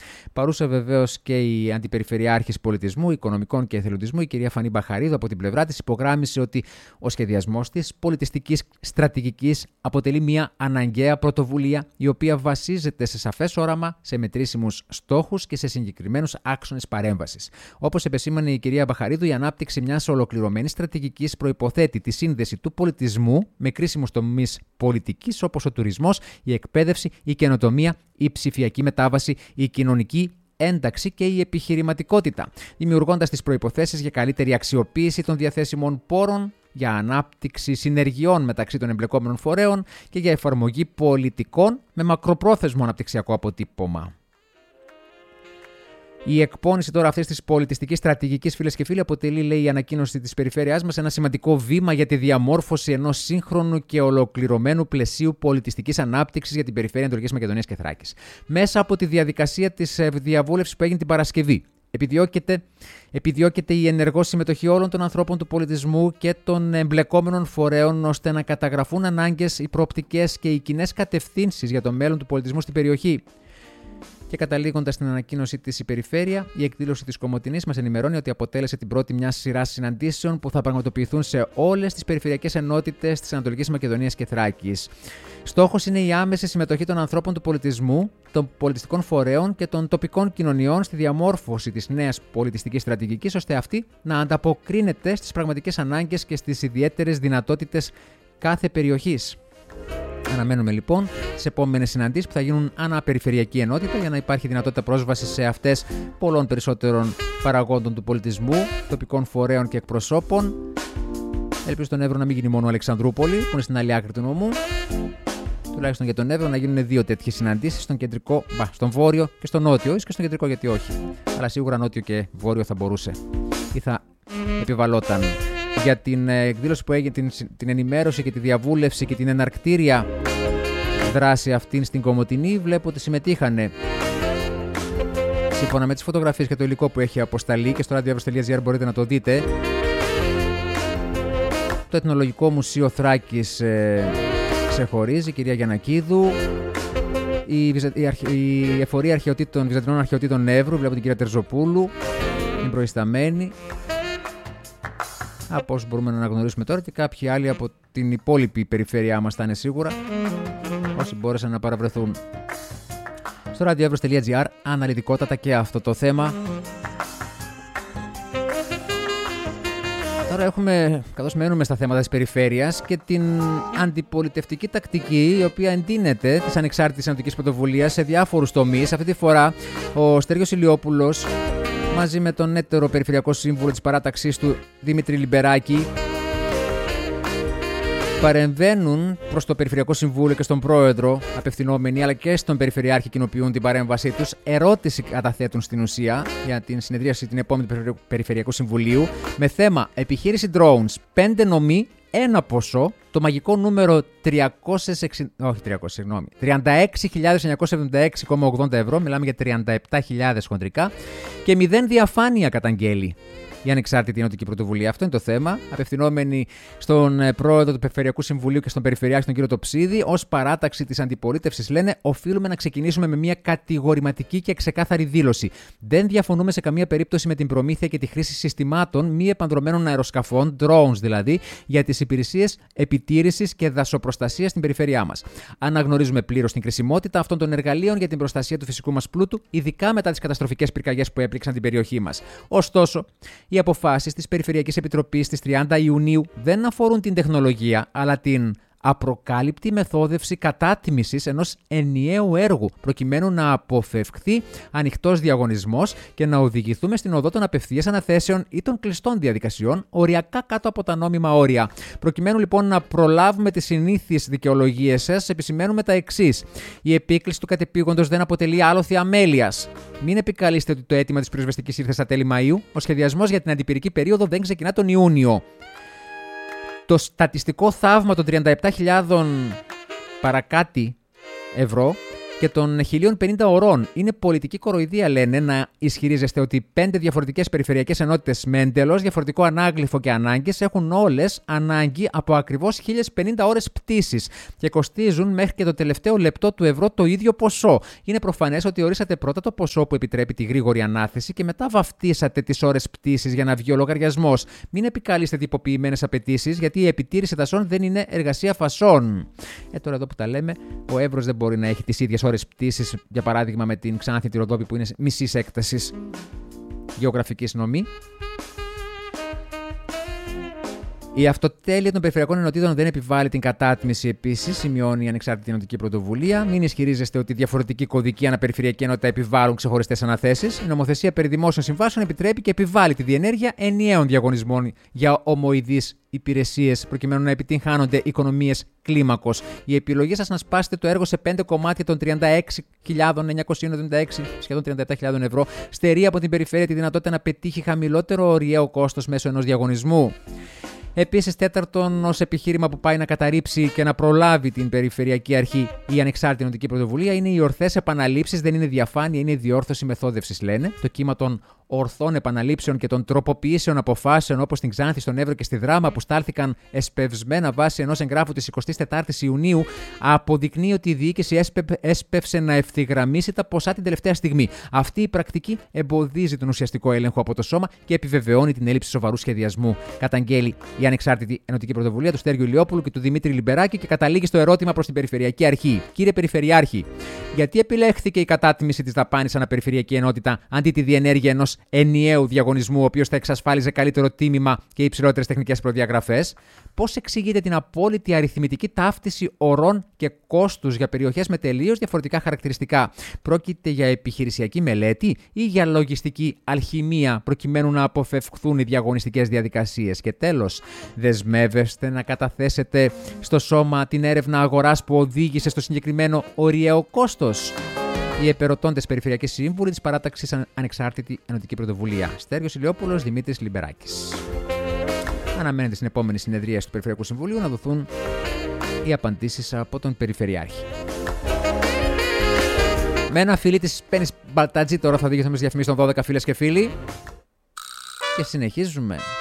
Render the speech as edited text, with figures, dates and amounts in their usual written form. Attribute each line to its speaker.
Speaker 1: Παρούσα βεβαίως και η Αντιπεριφερειάρχης Πολιτισμού, Οικονομικών και Εθελοντισμού, η κυρία Φανή Μπαχαρίδου, από την πλευρά της υπογράμμισε ότι ο σχεδιασμός της πολιτιστικής στρατηγικής αποτελεί μια αναγκαία πρωτοβουλία η οποία βασίζεται σε σαφές όραμα, σε μετρήσιμους στόχους και σε συγκεκριμένους άξονες παρέμβασης. Όπως επεσήμανε η κυρία Μπαχαρίδου, η ανάπτυξη μιας ολοκληρωμένης στρατηγικής προϋποθέτει τη σύνδεση του πολιτισμού με κρίσιμους τομείς πολιτικής όπως ο τουρισμός, η εκπαίδευση, η καινοτομία, η ψηφιακή μετάβαση, η κοινωνική ένταξη και η επιχειρηματικότητα, δημιουργώντας τις προϋποθέσεις για καλύτερη αξιοποίηση των διαθέσιμων πόρων, για ανάπτυξη συνεργειών μεταξύ των εμπλεκόμενων φορέων και για εφαρμογή πολιτικών με μακροπρόθεσμο αναπτυξιακό αποτύπωμα. Η εκπόνηση τώρα αυτής της πολιτιστικής στρατηγικής, φίλες και φίλοι, αποτελεί, λέει η ανακοίνωση της περιφέρειάς μας, ένα σημαντικό βήμα για τη διαμόρφωση ενός σύγχρονου και ολοκληρωμένου πλαισίου πολιτιστικής ανάπτυξης για την περιφέρεια Ανατολικής Μακεδονίας και Θράκης. Μέσα από τη διαδικασία της διαβούλευσης που έγινε την Παρασκευή, επιδιώκεται η ενεργό συμμετοχή όλων των ανθρώπων του πολιτισμού και των εμπλεκόμενων φορέων, ώστε να καταγραφούν ανάγκες, οι προοπτικές και οι κοινές κατευθύνσεις για το μέλλον του πολιτισμού στην περιοχή. Και καταλήγοντας στην ανακοίνωση της η περιφέρεια, η εκδήλωση της Κομοτηνής μας ενημερώνει ότι αποτέλεσε την πρώτη μιας σειράς συναντήσεων που θα πραγματοποιηθούν σε όλες τις περιφερειακές ενότητες της Ανατολικής Μακεδονίας και Θράκης. Στόχος είναι η άμεση συμμετοχή των ανθρώπων του πολιτισμού, των πολιτιστικών φορέων και των τοπικών κοινωνιών στη διαμόρφωση της νέας πολιτιστικής στρατηγικής, ώστε αυτή να ανταποκρίνεται στις πραγματικές ανάγκες και στις ιδιαίτερες δυνατότητες κάθε περιοχής. Αναμένουμε λοιπόν τις επόμενες συναντήσεις που θα γίνουν αναπεριφερειακή ενότητα για να υπάρχει δυνατότητα πρόσβασης σε αυτές πολλών περισσότερων παραγόντων του πολιτισμού, τοπικών φορέων και εκπροσώπων. Ελπίζω στον Εύρο να μην γίνει μόνο Αλεξανδρούπολη, που είναι στην άλλη άκρη του νομού. Τουλάχιστον για τον Εύρο να γίνουν 2 τέτοιες συναντήσεις, στον κεντρικό, στον βόρειο και στον νότιο, ίσως και στον κεντρικό γιατί όχι. Αλλά σίγουρα νότιο και βόρειο θα μπορούσε ή θα επιβαλόταν. Για την εκδήλωση που έγινε, την ενημέρωση και τη διαβούλευση και την εναρκτήρια δράση αυτήν στην Κομοτηνή, βλέπω ότι συμμετείχανε. Σύμφωνα με τις φωτογραφίες και το υλικό που έχει αποσταλεί και στο radioavros.gr μπορείτε να το δείτε, το Εθνολογικό Μουσείο Θράκης ξεχωρίζει, η κυρία Γιαννακίδου, η Εφορία Βυζαντινών Αρχαιοτήτων Εύρου, βλέπω την κυρία Τερζοπούλου, είναι προϊσταμένη. Από όσους μπορούμε να αναγνωρίσουμε τώρα, και κάποιοι άλλοι από την υπόλοιπη περιφέρειά μας θα είναι σίγουρα, όσοι μπόρεσαν να παραβρεθούν. Στο radioavros.gr αναλυτικότατα και αυτό το θέμα. Τώρα έχουμε, καθώς μένουμε στα θέματα της περιφέρειας, και την αντιπολιτευτική τακτική, η οποία εντείνεται της ανεξάρτητης ενωτικής πρωτοβουλίας σε διάφορους τομείς. Αυτή τη φορά ο Στέργιος Ηλιόπουλος, μαζί με τον έτερο περιφερειακό σύμβουλο της παράταξής του Δημήτρη Λιμπεράκη, παρεμβαίνουν προς το Περιφερειακό Συμβούλιο και στον Πρόεδρο απευθυνόμενοι, αλλά και στον Περιφερειάρχη κοινοποιούν την παρέμβασή τους. Ερώτηση καταθέτουν στην ουσία για την συνεδρίαση την επόμενη του Περιφερειακού Συμβουλίου με θέμα επιχείρηση drones, 5 νομοί, ένα ποσό, το μαγικό νούμερο 36.976,80 ευρώ, μιλάμε για 37.000 χοντρικά, και 0 διαφάνεια καταγγέλει η ανεξάρτητη ενωτική πρωτοβουλία. Αυτό είναι το θέμα. Απευθυνόμενοι στον πρόεδρο του Περιφερειακού Συμβουλίου και στον Περιφερειάρχη, τον κύριο Τοψίδη, ως παράταξη της αντιπολίτευσης, λένε: οφείλουμε να ξεκινήσουμε με μια κατηγορηματική και ξεκάθαρη δήλωση. Δεν διαφωνούμε σε καμία περίπτωση με την προμήθεια και τη χρήση συστημάτων μη επανδρομένων αεροσκαφών, drones δηλαδή, για τις υπηρεσίες επιτήρησης και δασοπροστασίας στην περιφέρειά μας. Αναγνωρίζουμε πλήρως την κρισιμότητα αυτών των εργαλείων για την προστασία του φυσικού μας πλούτου, ειδικά μετά τις καταστροφικές πυρκαγιές που έπληξαν την περιοχή μας. Ωστόσο, οι αποφάσεις της Περιφερειακής Επιτροπής στις 30 Ιουνίου δεν αφορούν την τεχνολογία, αλλά την απροκάλυπτη μεθόδευση κατάτμισης ενός ενιαίου έργου, προκειμένου να αποφευχθεί ανοιχτός διαγωνισμός και να οδηγηθούμε στην οδό των απευθείας αναθέσεων ή των κλειστών διαδικασιών, οριακά κάτω από τα νόμιμα όρια. Προκειμένου λοιπόν να προλάβουμε τις συνήθειες δικαιολογίες σας, επισημαίνουμε τα εξής. Η επίκληση του κατεπήγοντος δεν αποτελεί άλοθη αμέλειας. Μην επικαλείστε ότι το αίτημα της πυροσβεστικής ήρθε στα τέλη Μαΐου. Ο σχεδιασμός για την αντιπυρική περίοδο δεν ξεκινά τον Ιούνιο. Το στατιστικό θαύμα των 37.000 παρακάτι ευρώ και των 1050 ωρών. Είναι πολιτική κοροϊδία, λένε, να ισχυρίζεστε ότι 5 διαφορετικές περιφερειακές ενότητες με εντελώς διαφορετικό ανάγλυφο και ανάγκες έχουν όλες ανάγκη από ακριβώς 1050 ώρες πτήσης και κοστίζουν μέχρι και το τελευταίο λεπτό του ευρώ το ίδιο ποσό. Είναι προφανές ότι ορίσατε πρώτα το ποσό που επιτρέπει τη γρήγορη ανάθεση και μετά βαφτίσατε τις ώρες πτήσης για να βγει ο λογαριασμός. Μην επικαλείστε τυποποιημένες απαιτήσεις, γιατί η επιτήρηση δασών δεν είναι εργασία φασών. Τώρα εδώ που τα λέμε, ο Εύρος δεν μπορεί να έχει τις ίδιες ώρες πτήσης, για παράδειγμα με την Ξάνθη τη Ροδόπη που είναι μισής έκτασης γεωγραφικής νομή. Η αυτοτέλεια των περιφερειακών ενωτήτων δεν επιβάλλει την κατάτμιση επίσης, σημειώνει η Ανεξάρτητη Ενωτική Πρωτοβουλία. Μην ισχυρίζεστε ότι διαφορετική κωδική αναπεριφερειακή ενότητα επιβάλλουν ξεχωριστές αναθέσεις. Η νομοθεσία περί δημόσιων συμβάσεων επιτρέπει και επιβάλλει τη διενέργεια ενιαίων διαγωνισμών για ομοειδείς υπηρεσίες, προκειμένου να επιτυγχάνονται οικονομίες κλίμακος. Η επιλογή σας να σπάσετε το έργο σε 5 κομμάτια των 36.976, σχεδόν 37.000 ευρώ, στερεί από την περιφέρεια τη δυνατότητα να πετύχει χαμηλότερο ωριαίο κόστος μέσω ενός διαγωνισμού. Επίσης, τέταρτον, ως επιχείρημα που πάει να καταρρύψει και να προλάβει την Περιφερειακή Αρχή η Ανεξάρτητη Ενωτική Πρωτοβουλία είναι οι ορθές επαναλήψεις. Δεν είναι διαφάνεια, είναι διόρθωση μεθόδευσης, λένε. Το κύμα των ορθών επαναλήψεων και των τροποποιήσεων αποφάσεων, όπως στην Ξάνθη, στον Εύρο και στη Δράμα, που στάλθηκαν εσπευσμένα βάσει ενός εγγράφου της 24ης Ιουνίου, αποδεικνύει ότι η διοίκηση έσπευσε να ευθυγραμμίσει τα ποσά την τελευταία στιγμή. Αυτή η πρακτική εμποδίζει τον ουσιαστικό έλεγχο από το σώμα και επιβεβαιώνει την έλλειψη σοβαρού σχεδιασμού. Καταγγέλει η Ανεξάρτητη Ενωτική Πρωτοβουλία του Στέργιου Ηλιόπουλου και του Δημήτρη Λιμπεράκη και καταλήγει στο ερώτημα προς την Περιφερειακή Αρχή. Κύριε Περιφερειάρχη, γιατί επιλέχθηκε η κατάτμιση της δαπάνης αναπεριφερειακή ενότητα αντί τη διενέργεια ενός ενιαίου διαγωνισμού, ο οποίος θα εξασφάλιζε καλύτερο τίμημα και υψηλότερες τεχνικές προδιαγραφές? Πώς εξηγείτε την απόλυτη αριθμητική ταύτιση ωρών και κόστους για περιοχές με τελείως διαφορετικά χαρακτηριστικά? Πρόκειται για επιχειρησιακή μελέτη ή για λογιστική αλχημία προκειμένου να αποφευχθούν οι διαγωνιστικές διαδικασίες? Και τέλος, δεσμεύεστε να καταθέσετε στο σώμα την έρευνα αγοράς που οδήγησε στο συγκεκριμένο ωριαίο κόστος? Οι επερωτώντες περιφερειακοί σύμβουλοι της παράταξης Ανεξάρτητη Ενωτική Πρωτοβουλία. Στέργιος Ηλιόπουλος, Δημήτρης Λιμπεράκης. Αναμένεται στην επόμενη συνεδρία του Περιφερειακού Συμβουλίου να δοθούν οι απαντήσεις από τον Περιφερειάρχη. Με ένα φίλι της παίρνεις μπαλτατζή τώρα, θα δείχνουμε στις διαφημίσεις των 12, φίλες και φίλοι. Και συνεχίζουμε.